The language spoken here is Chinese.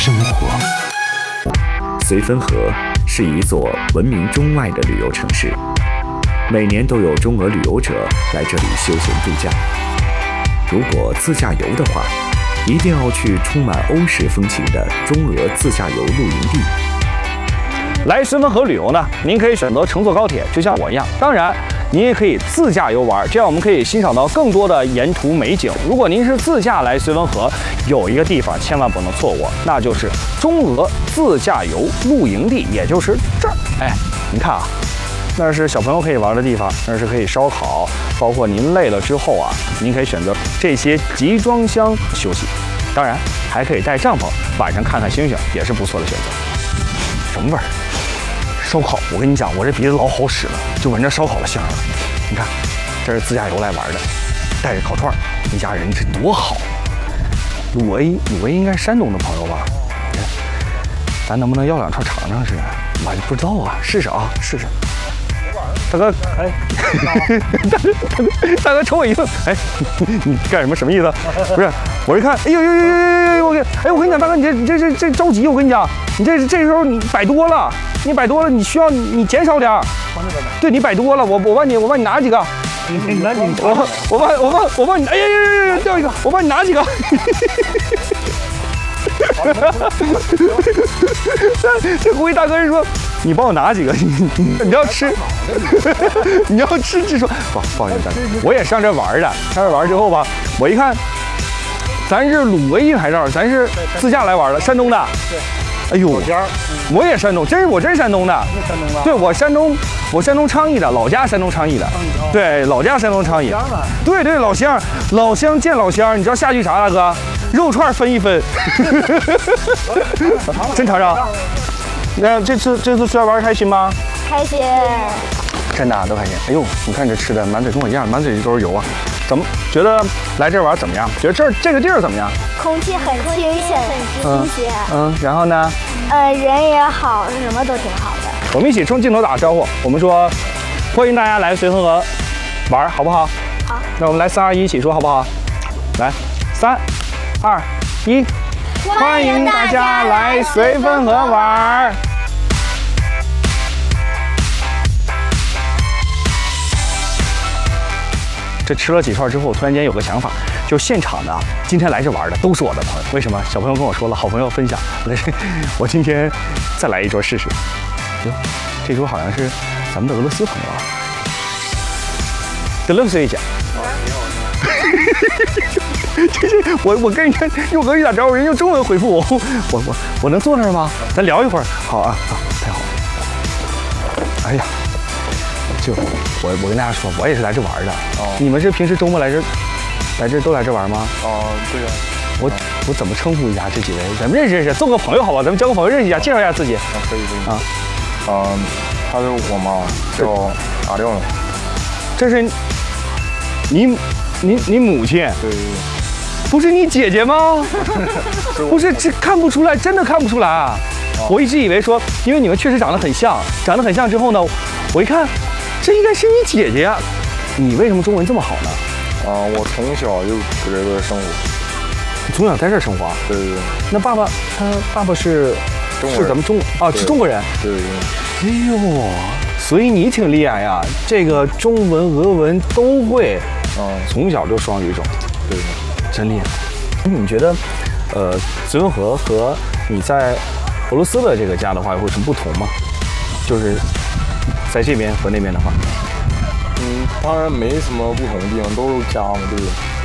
生活。绥芬河是一座闻名中外的旅游城市，每年都有中俄旅游者来这里休闲度假。如果自驾游的话，一定要去充满欧式风情的中俄自驾游露营地。 来绥芬河旅游呢，您可以选择乘坐高铁，就像我一样。当然，您也可以自驾游玩，这样我们可以欣赏到更多的沿途美景。如果您是自驾来绥芬河，有一个地方千万不能错过，那就是中俄自驾游露营地，也就是这儿。哎，您看啊，那是小朋友可以玩的地方，那是可以烧烤，包括您累了之后啊，您可以选择这些集装箱休息。当然，还可以带帐篷，晚上看看星星，也是不错的选择。什么味儿？烧烤，我跟你讲，我这鼻子老好使了，就闻着烧烤的香了。你看，这是自驾游来玩的，带着烤串，一家人这多好。鲁 A 应该是山东的朋友吧？咱能不能要2串尝尝试？我不知道啊，试试啊，试试。大哥，哎，大哥瞅我一顿，哎，你干什么？什么意思？不是，我一看，哎呦，我跟你讲，大哥，你这着急，我跟你讲，你这时候你摆多了，你需要你减少点儿。对你摆多了，我帮你拿几个。我帮你，哎呀，掉一个，我帮你拿几个。这估计大哥是说，你帮我拿几个，你要吃，你要吃就说不好意思，大哥，我也上这玩的，上这玩之后吧，我一看，咱是鲁 A 牌照，咱是自驾来玩的，山东的。哎呦，我也山东，我真是山东的。对，我山东昌邑的，老家山东昌邑的。对，老家山东昌邑。对，老乡见老乡，你知道下句啥，大哥？肉串分一分。真尝尝。那这次出来玩开心吗？ 开心。 真的都开心。哎呦，你看这吃的满嘴跟我一样，满嘴都是油啊。怎么觉得来这玩怎么样？觉得这个地儿怎么样？ 空气很清新，很新鲜。 然后呢？ 人也好，什么都挺好的。 我们一起冲镜头打个招呼，我们说欢迎大家来绥芬河玩，好不好？ 好。 那我们来3、2、1一起说好不好？来，3、2、1，欢迎大家来绥芬河玩。这吃了几串之后，突然间有个想法，就现场的今天来这玩的都是我的朋友。为什么？小朋友跟我说了，好朋友分享。我今天再来一桌试试。哟，这桌好像是咱们的俄罗斯朋友啊。德勒斯一讲。我跟人家用俄语打招呼，人用中文回复我。我能坐那儿吗？咱聊一会儿。好啊，太好了。哎呀。就我跟大家说，我也是来这玩的。你们是平时周末来这都来这玩吗？ 对呀。 我怎么称呼一下这几位？咱们认识，做个朋友好吧？咱们交个朋友，认识一下，介绍一下自己。 可以。她是我妈，叫阿廖。 这是你母亲？ 对。 不是你姐姐吗？不是，这看不出来，真的看不出来啊！我一直以为说，因为你们确实长得很像之后呢，我一看。这应该是你姐姐呀，你为什么中文这么好呢？ 我从小就在这生活。 你从小在这儿生活？ 对。 那爸爸是咱们是中国人。 对。 哎呦，所以你挺厉害呀，这个中文、俄文都会。从小就双语种。 对。 真厉害。那你觉得，绥芬河和你在俄罗斯的这个家的话，会有什么不同吗？就是在这边和那边的话， 当然没什么不同的地方，都是家嘛，对不对？